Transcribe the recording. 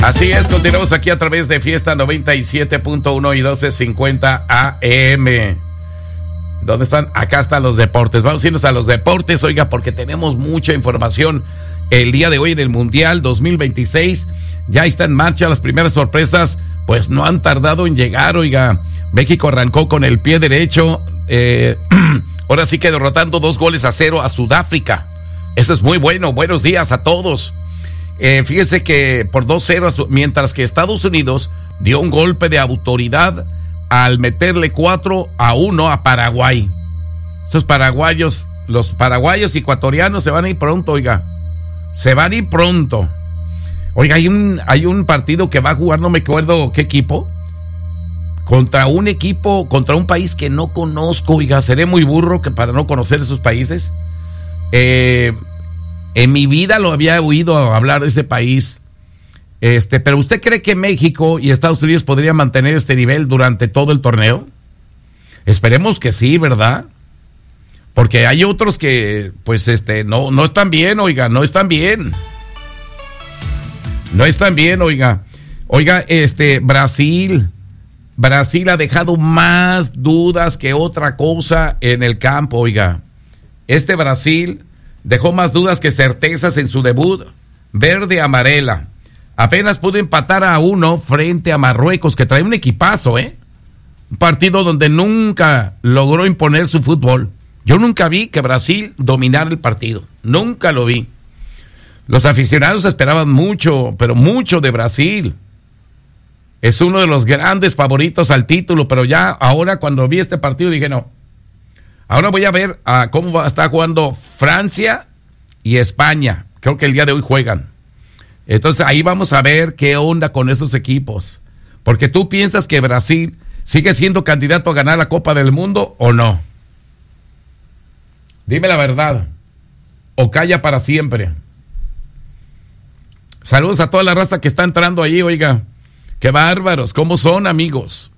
Así es, continuamos aquí a través de Fiesta 97.1 y 1250 AM. ¿Dónde están? Acá están los deportes. Vamos a irnos a los deportes, oiga, porque tenemos mucha información el día de hoy en el Mundial 2026. Ya está en marcha, las primeras sorpresas, pues no han tardado en llegar, oiga. México arrancó con el pie derecho, ahora sí que derrotando 2-0 a Sudáfrica. Eso es muy bueno, buenos días a todos. Fíjese que por 2-0, mientras que Estados Unidos dio un golpe de autoridad al meterle 4-1 a Paraguay. Esos paraguayos, los paraguayos y ecuatorianos se van a ir pronto, oiga. Se van a ir pronto. Oiga, hay un partido que va a jugar, no me acuerdo qué equipo, contra un país que no conozco, oiga. Seré muy burro que para no conocer esos países. En mi vida lo había oído hablar de ese país. Pero ¿usted cree que México y Estados Unidos podrían mantener este nivel durante todo el torneo? Esperemos que sí, ¿verdad? Porque hay otros que, pues, no están bien, oiga, no están bien. No están bien, oiga. Oiga, Brasil ha dejado más dudas que otra cosa en el campo, oiga. Brasil dejó más dudas que certezas en su debut verde-amarela. Apenas pudo empatar a 1 frente a Marruecos, que trae un equipazo, Un partido donde nunca logró imponer su fútbol. Yo nunca vi que Brasil dominara el partido. Nunca lo vi. Los aficionados esperaban mucho, pero mucho de Brasil. Es uno de los grandes favoritos al título, pero ya ahora cuando vi este partido dije no. Ahora voy a ver cómo está jugando Francia y España. Creo que el día de hoy juegan. Entonces ahí vamos a ver qué onda con esos equipos. Porque tú piensas que Brasil sigue siendo candidato a ganar la Copa del Mundo o no. Dime la verdad. O calla para siempre. Saludos a toda la raza que está entrando ahí, oiga. Qué bárbaros, ¿cómo son, amigos?